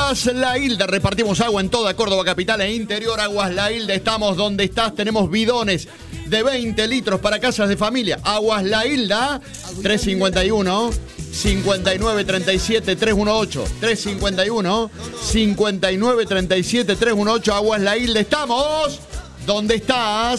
Aguas La Hilda. Repartimos agua en toda Córdoba capital e interior. Aguas La Hilda. Estamos donde estás. Tenemos bidones de 20 litros para casas de familia. Aguas La Hilda. 351 59 37 318. 351 59 37 318. Aguas La Hilda. Estamos donde estás.